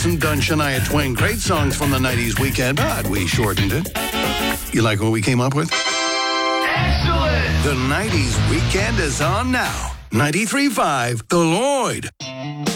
Wilson, done Shania Twain. Great songs from the 90s weekend, but we shortened it. You like what we came up with? Excellent! The 90s weekend is on now. 93.5 The Lloyd.